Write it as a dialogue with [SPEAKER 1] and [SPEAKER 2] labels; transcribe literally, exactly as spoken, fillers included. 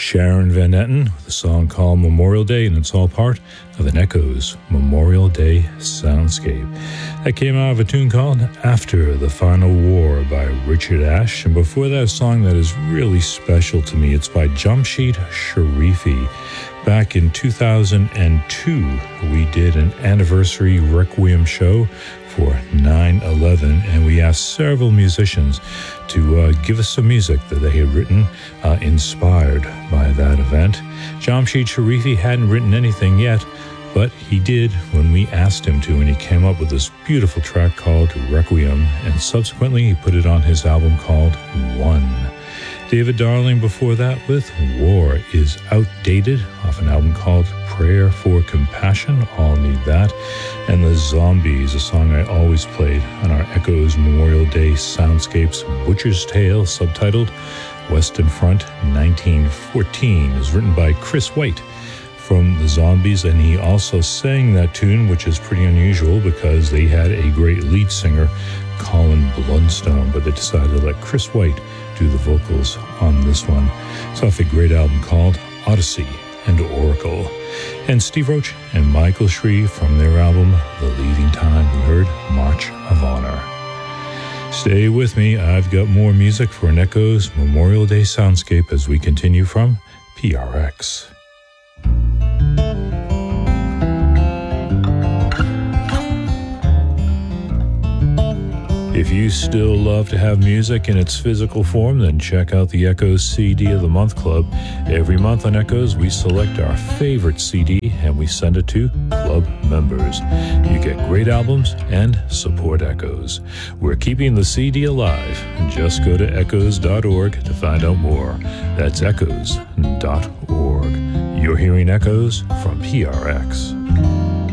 [SPEAKER 1] Sharon Van Etten with a song called Memorial Day, and it's all part of an Echoes Memorial Day soundscape. That came out of a tune called After the Final War by Richard Ashe, and before that, a song that is really special to me. It's by Jamshid Sharifi. Back in two thousand two, we did an anniversary Requiem show for nine eleven, and we asked several musicians to uh, give us some music that they had written uh, inspired by that event. Jamshid Sharifi hadn't written anything yet, but he did when we asked him to, and he came up with this beautiful track called Requiem, and subsequently he put it on his album called One. David Darling before that with War is Outdated off an album called Prayer for Compassion, All Need That, and The Zombies, a song I always played on our Echoes Memorial Day Soundscapes, Butcher's Tale, subtitled Western Front nineteen fourteen, is written by Chris White from The Zombies, and he also sang that tune, which is pretty unusual because they had a great lead singer, Colin Blunstone, but they decided to let Chris White do the vocals on this one. It's off a great album called Odyssey and Oracle. And Steve Roach and Michael Shreve from their album The Leaving Time, we heard March of Honor. Stay with me, I've got more music for an Echoes Memorial Day soundscape as we continue from P R X. If you still love to have music in its physical form, then check out the Echoes C D of the Month Club. Every month on Echoes, we select our favorite C D and we send it to club members. You get great albums and support Echoes. We're keeping the C D alive. Just go to echoes dot org to find out more. That's echoes dot org. You're hearing Echoes from P R X.